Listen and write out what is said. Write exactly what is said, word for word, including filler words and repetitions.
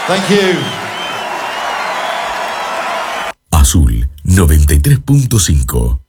Thank you. Azul noventa y tres punto cinco.